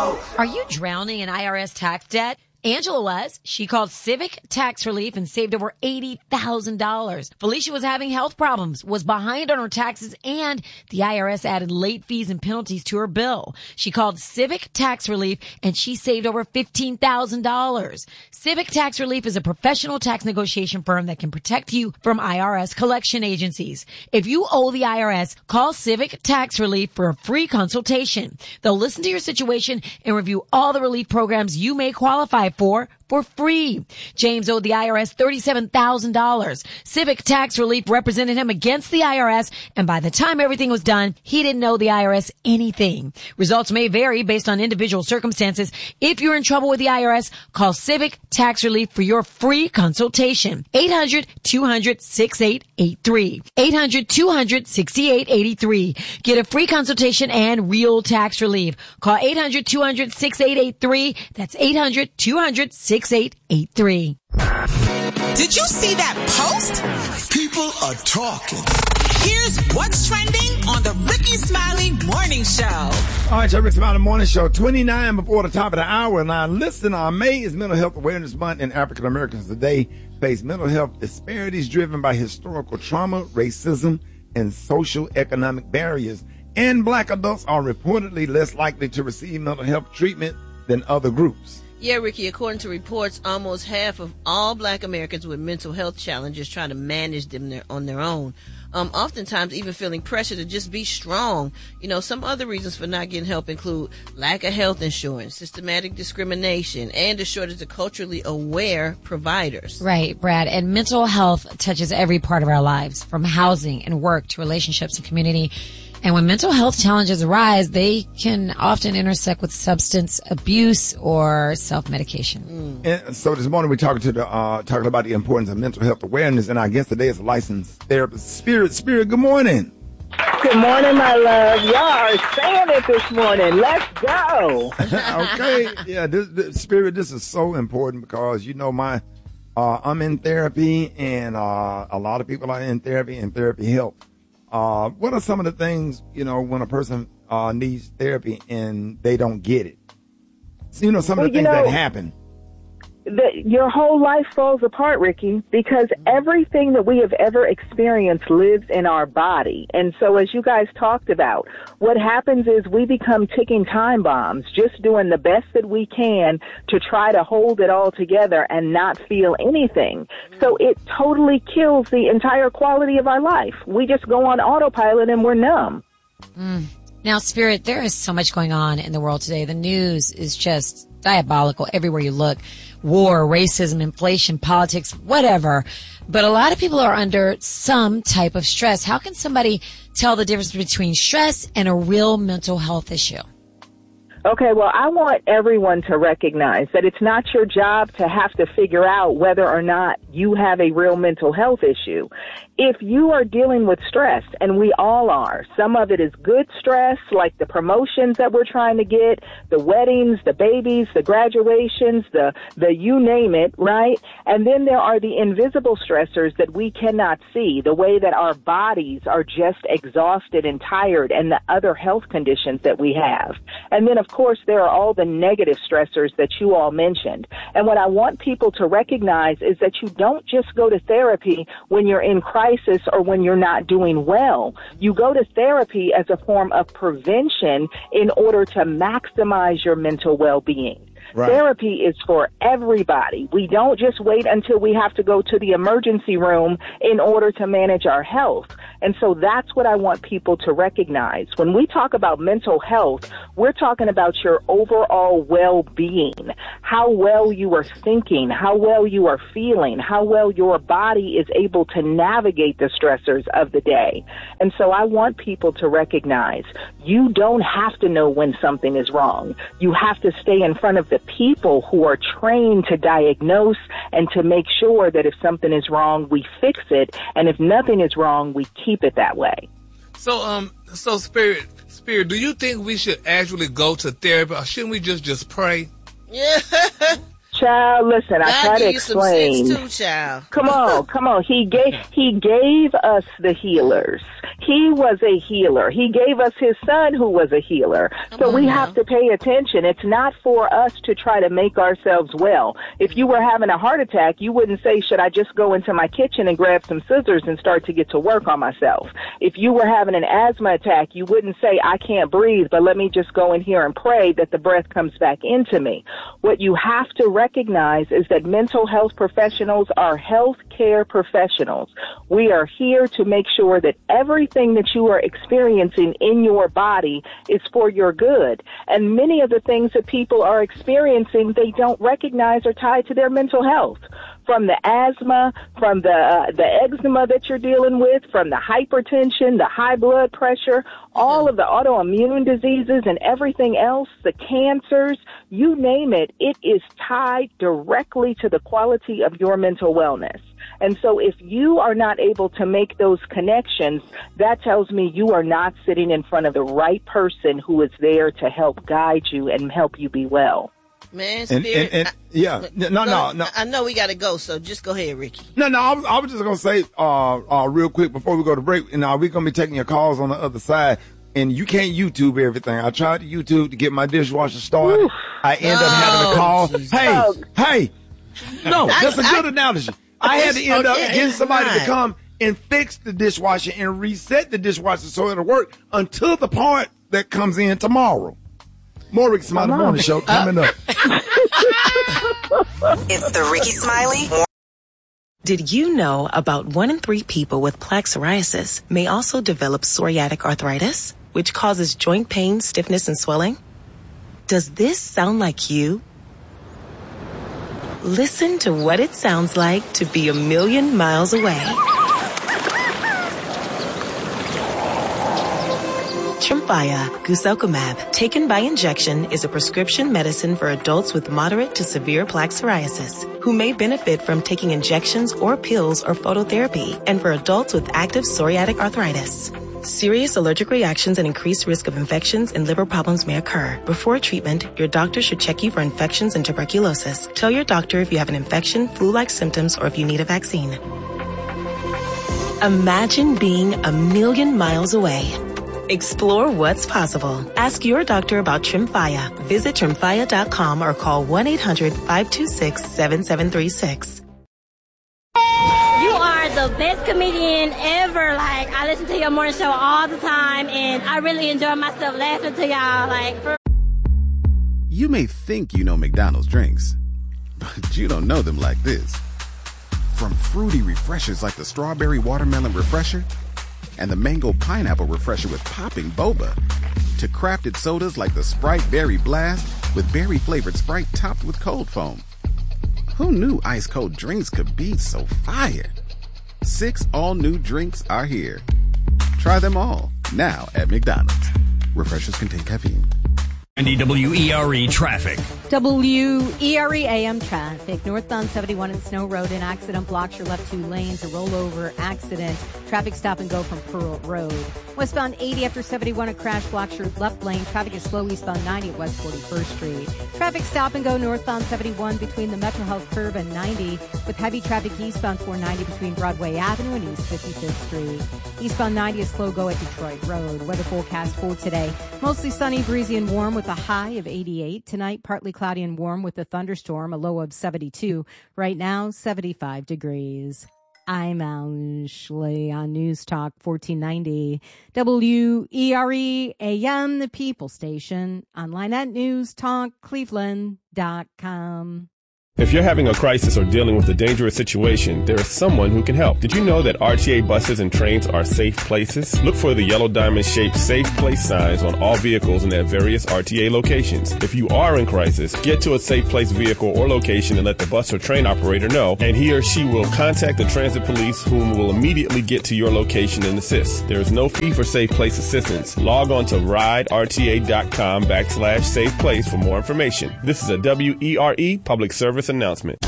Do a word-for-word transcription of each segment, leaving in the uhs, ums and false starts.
go. Are you drowning in I R S tax debt? Angela was. She called Civic Tax Relief and saved over eighty thousand dollars. Felicia was having health problems, was behind on her taxes, and the I R S added late fees and penalties to her bill. She called Civic Tax Relief and she saved over fifteen thousand dollars. Civic Tax Relief is a professional tax negotiation firm that can protect you from I R S collection agencies. If you owe the I R S, call Civic Tax Relief for a free consultation. They'll listen to your situation and review all the relief programs you may qualify for for free. James owed the I R S thirty-seven thousand dollars. Civic Tax Relief represented him against the I R S, and by the time everything was done, he didn't owe the I R S anything. Results may vary based on individual circumstances. If you're in trouble with the I R S, call Civic Tax Relief for your free consultation. eight hundred, two hundred, sixty-eight eighty-three. eight hundred, two hundred, sixty-eight eighty-three. Get a free consultation and real tax relief. Call eight hundred, two hundred, sixty-eight eighty-three. That's eight hundred, two hundred, sixty-eight eighty-three. Did you see that post? People are talking. Here's what's trending on the Ricky Smiley Morning Show. All right, so Ricky Smiley Morning Show, twenty-nine before the top of the hour. Now, listen, uh, May is Mental Health Awareness Month, and African Americans today face mental health disparities driven by historical trauma, racism, and social economic barriers. And black adults are reportedly less likely to receive mental health treatment than other groups. Yeah, Ricky, according to reports, almost half of all black Americans with mental health challenges try to manage them their, on their own. Um, oftentimes even feeling pressure to just be strong. You know, some other reasons for not getting help include lack of health insurance, systematic discrimination, and a shortage of culturally aware providers. Right, Brad. And mental health touches every part of our lives, from housing and work to relationships and community. And when mental health challenges arise, they can often intersect with substance abuse or self-medication. Mm. And so this morning we're talking to the uh, talking about the importance of mental health awareness, and our guest today is a licensed therapist, Spirit. Spirit, good morning. Good morning, my love. Y'all are saying it this morning. Let's go. Okay, yeah, this, this, Spirit, this is so important because you know my uh, I'm in therapy, and uh, a lot of people are in therapy, and therapy helps. Uh, what are some of the things, you know, when a person uh, needs therapy and they don't get it? So, you know, some of well, the things you know, that happen. The, your whole life falls apart, Ricky, because everything that we have ever experienced lives in our body. And so as you guys talked about, what happens is we become ticking time bombs, just doing the best that we can to try to hold it all together and not feel anything. So it totally kills the entire quality of our life. We just go on autopilot and we're numb. Mm. Now, Spirit, there is so much going on in the world today. The news is just diabolical everywhere you look. War, racism, inflation, politics, whatever. But a lot of people are under some type of stress. How can somebody tell the difference between stress and a real mental health issue? Okay, well, I want everyone to recognize that it's not your job to have to figure out whether or not you have a real mental health issue. If you are dealing with stress, and we all are, some of it is good stress, like the promotions that we're trying to get, the weddings, the babies, the graduations, the, the you name it, right? And then there are the invisible stressors that we cannot see, the way that our bodies are just exhausted and tired, and the other health conditions that we have. And then, of course, there are all the negative stressors that you all mentioned. And what I want people to recognize is that you don't just go to therapy when you're in crisis or when you're not doing well. You go to therapy as a form of prevention in order to maximize your mental well-being. Right. Therapy is for everybody. We don't just wait until we have to go to the emergency room in order to manage our health. And so that's what I want people to recognize. When we talk about mental health, we're talking about your overall well-being, how well you are thinking, how well you are feeling, how well your body is able to navigate the stressors of the day. And so I want people to recognize you don't have to know when something is wrong. You have to stay in front of the people who are trained to diagnose and to make sure that if something is wrong, we fix it. And if nothing is wrong, we keep it that way. So, um, so Spirit, Spirit, do you think we should actually go to therapy, or shouldn't we just, just pray? Yeah. Child, listen, I God try to give you some sense explain. too, child. Come on, come on. He gave he gave us the healers. He was a healer. He gave us his son who was a healer. Come So on we now. have to pay attention. It's not for us to try to make ourselves well. If you were having a heart attack, you wouldn't say, should I just go into my kitchen and grab some scissors and start to get to work on myself? If you were having an asthma attack, you wouldn't say, I can't breathe, but let me just go in here and pray that the breath comes back into me. What you have to recognize is that mental health professionals are health care professionals. We are here to make sure that everything that you are experiencing in your body is for your good. And many of the things that people are experiencing, they don't recognize are tied to their mental health. From the asthma, from the uh, the eczema that you're dealing with, from the hypertension, the high blood pressure, all of the autoimmune diseases and everything else, the cancers, you name it, it is tied directly to the quality of your mental wellness. And so if you are not able to make those connections, that tells me you are not sitting in front of the right person who is there to help guide you and help you be well. Man, And, Spirit. and, and yeah, I, no, no, no. I know we got to go, so just go ahead, Ricky. No, no, I was, I was just going to say, uh, uh, real quick before we go to break, and uh, we're going to be taking your calls on the other side. And you can't YouTube everything. I tried to YouTube to get my dishwasher started. Oof. I end up having to call. Jesus. Hey, Oh. hey. No, I- that's a good I- analogy. I had to It's- end up yeah, getting it's somebody to not. come and fix the dishwasher and reset the dishwasher so it'll work until the part that comes in tomorrow. More Ricky Smiley Come on. Morning Show coming up. It's the Ricky Smiley. Did you know about one in three people with plaque psoriasis may also develop psoriatic arthritis, which causes joint pain, stiffness, and swelling? Does this sound like you? Listen to what it sounds like to be a million miles away. Tremfya guselkumab, taken by injection, is a prescription medicine for adults with moderate to severe plaque psoriasis who may benefit from taking injections or pills or phototherapy, and for adults with active psoriatic arthritis. Serious allergic reactions and increased risk of infections and liver problems may occur. Before treatment, your doctor should check you for infections and tuberculosis. Tell your doctor if you have an infection, flu-like symptoms, or if you need a vaccine. Imagine being a million miles away. Explore what's possible. Ask your doctor about Tremfya. Visit Tremfya dot com or call one eight hundred five two six seven seven three six. You are the best comedian ever. Like, I listen to your morning show all the time, and I really enjoy myself laughing to y'all. Like, for- You may think you know McDonald's drinks, but you don't know them like this. From fruity refreshers like the strawberry watermelon refresher and the mango pineapple refresher with popping boba, to crafted sodas like the Sprite Berry Blast with berry flavored Sprite topped with cold foam. Who knew ice cold drinks could be so fire? Six all new drinks are here. Try them all now at McDonald's. Refreshers contain caffeine. W E R E traffic. W E R E A M traffic. Northbound seventy-one and Snow Road. An accident blocks your left two lanes. A rollover accident. Traffic stop and go from Pearl Road. Westbound eighty after seventy-one. A crash blocks your left lane. Traffic is slow eastbound ninety at West forty-first Street. Traffic stop and go northbound seventy-one between the Metro Health curve and ninety, with heavy traffic eastbound four ninety between Broadway Avenue and East fifty-fifth Street. Eastbound ninety is slow go at Detroit Road. Weather forecast for today. Mostly sunny, breezy, and warm with a high of eighty-eight. Tonight, partly cloudy and warm with a thunderstorm, a low of seventy-two. Right now, seventy-five degrees. I'm Ashley on News Talk fourteen ninety. W E R E A M, the People Station. Online at news talk cleveland dot com. If you're having a crisis or dealing with a dangerous situation, there is someone who can help. Did you know that R T A buses and trains are safe places? Look for the yellow diamond-shaped safe place signs on all vehicles and at various R T A locations. If you are in crisis, get to a safe place vehicle or location and let the bus or train operator know, and he or she will contact the transit police, whom will immediately get to your location and assist. There is no fee for safe place assistance. Log on to ride R T A dot com backslash safe place for more information. This is a W E R E public service announcement.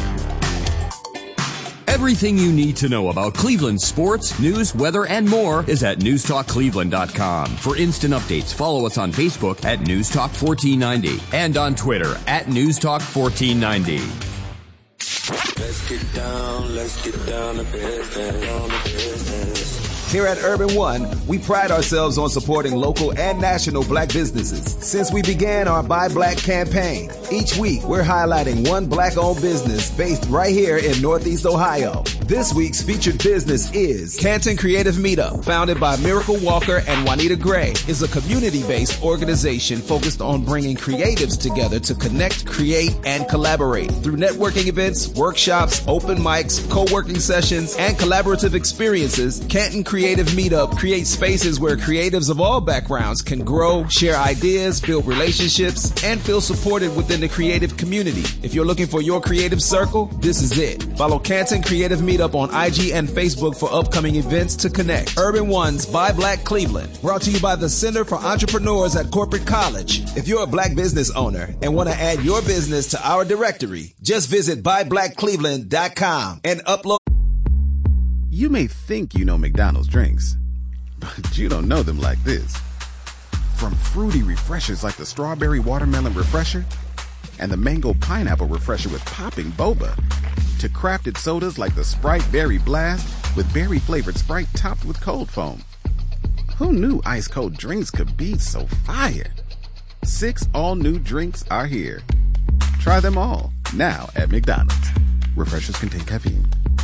Everything you need to know about Cleveland sports, news, weather, and more is at news talk cleveland dot com. For instant updates, follow us on Facebook at news talk fourteen ninety and on Twitter at news talk fourteen ninety. Let's get down, let's get down to business, down to business. Here at Urban One, we pride ourselves on supporting local and national black businesses. Since we began our Buy Black campaign, each week we're highlighting one black-owned business based right here in Northeast Ohio. This week's featured business is Canton Creative Meetup, founded by Miracle Walker and Juanita Gray, is a community-based organization focused on bringing creatives together to connect, create, and collaborate. Through networking events, workshops, open mics, co-working sessions, and collaborative experiences, Canton Creative Meetup creates spaces where creatives of all backgrounds can grow, share ideas, build relationships, and feel supported within the creative community. If you're looking for your creative circle, this is it. Follow Canton Creative Meetup on I G and Facebook for upcoming events to connect. Urban One's Buy Black Cleveland, brought to you by the Center for Entrepreneurs at Corporate College. If you're a black business owner and want to add your business to our directory, just visit buy black cleveland dot com and upload. You may think you know McDonald's drinks, but you don't know them like this. From fruity refreshers like the Strawberry Watermelon Refresher and the Mango Pineapple Refresher with popping boba, to crafted sodas like the Sprite Berry Blast with berry-flavored Sprite topped with cold foam. Who knew ice-cold drinks could be so fire? Six all-new drinks are here. Try them all, now at McDonald's. Refreshers contain caffeine.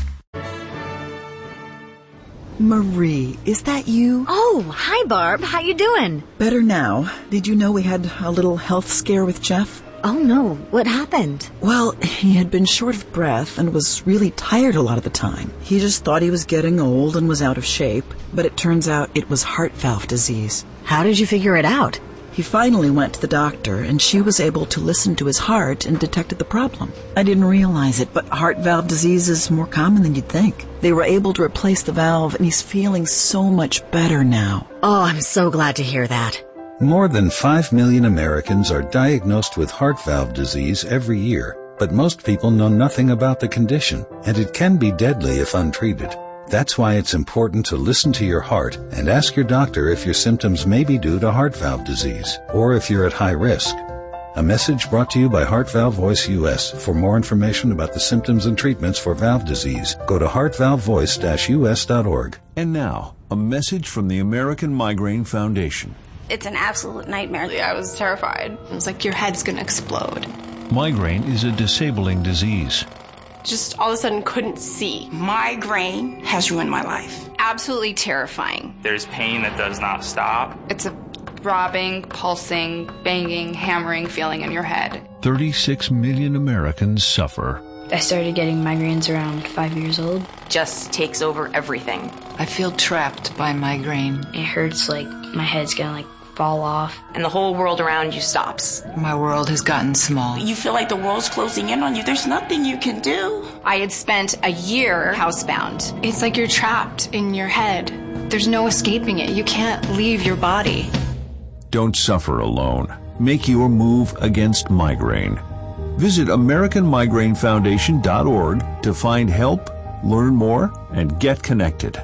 Marie, is that you? Oh, hi Barb. How you doing? Better now. Did you know we had a little health scare with Jeff? Oh no, what happened? Well, he had been short of breath and was really tired a lot of the time. He just thought he was getting old and was out of shape, but it turns out it was heart valve disease. How did you figure it out? He finally went to the doctor, and she was able to listen to his heart and detected the problem. I didn't realize it, but heart valve disease is more common than you'd think. They were able to replace the valve, and he's feeling so much better now. Oh, I'm so glad to hear that. More than five million Americans are diagnosed with heart valve disease every year, but most people know nothing about the condition, and it can be deadly if untreated. That's why it's important to listen to your heart and ask your doctor if your symptoms may be due to heart valve disease or if you're at high risk. A message brought to you by Heart Valve Voice U S. For more information about the symptoms and treatments for valve disease, go to heart valve voice dash u s dot org. And now, a message from the American Migraine Foundation. It's an absolute nightmare. I was terrified. It was like your head's going to explode. Migraine is a disabling disease. Just all of a sudden couldn't see. Migraine has ruined my life. Absolutely terrifying. There's pain that does not stop. It's a throbbing, pulsing, banging, hammering feeling in your head. thirty-six million Americans suffer. I started getting migraines around five years old. Just takes over everything. I feel trapped by migraine. It hurts like my head's gonna like fall off. And the whole world around you stops. My world has gotten small. You feel like the world's closing in on you. There's nothing you can do. I had spent a year housebound. It's like you're trapped in your head. There's no escaping it. You can't leave your body. Don't suffer alone. Make your move against migraine. Visit American Migraine Foundation dot org to find help, learn more, and get connected.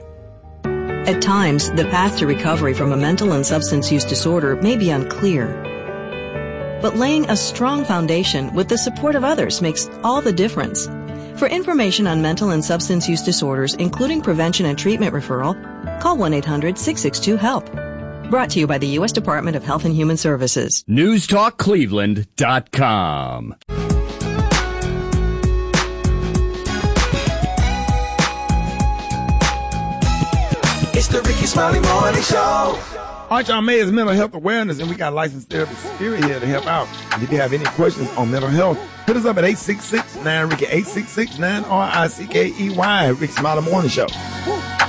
At times, the path to recovery from a mental and substance use disorder may be unclear. But laying a strong foundation with the support of others makes all the difference. For information on mental and substance use disorders, including prevention and treatment referral, call one eight hundred six six two HELP. Brought to you by the U S Department of Health and Human Services. news talk cleveland dot com. It's the Ricky Smiley Morning Show. All right, y'all, May is mental health awareness, and we got licensed therapist Spirit here to help out. And if you have any questions on mental health, hit us up at eight six six nine Ricky, eight six six nine R I C K E Y, Ricky Smiley Morning Show.